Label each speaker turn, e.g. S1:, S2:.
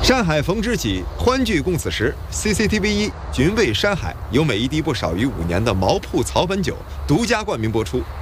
S1: 山海逢知己，欢聚共此时。CCTV1《君味山海》由美一滴不少于5年的毛铺草本酒独家冠名播出。